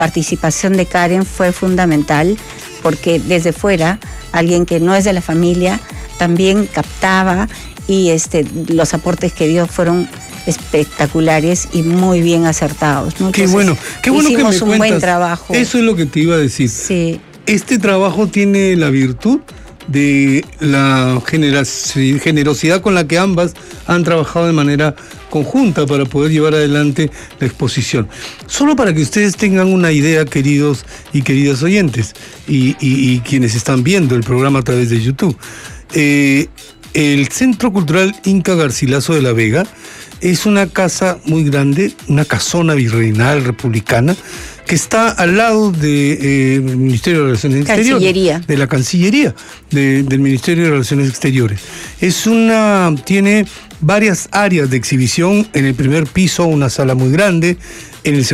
participación de Karen fue fundamental, porque desde fuera, alguien que no es de la familia también captaba, y los aportes que dio fueron espectaculares y muy bien acertados, ¿no? Qué Entonces, bueno que me hicimos un cuentas. buen trabajo. Eso es lo que te iba a decir. Sí. Este trabajo tiene la virtud de la generosidad con la que ambas han trabajado de manera conjunta para poder llevar adelante la exposición. Solo para que ustedes tengan una idea, queridos y queridas oyentes, y quienes están viendo el programa a través de YouTube. El Centro Cultural Inca Garcilaso de la Vega es una casa muy grande, una casona virreinal republicana, que está al lado del Ministerio de Relaciones Exteriores. De la Cancillería del Ministerio de Relaciones Exteriores. Tiene varias áreas de exhibición. En el primer piso una sala muy grande, en el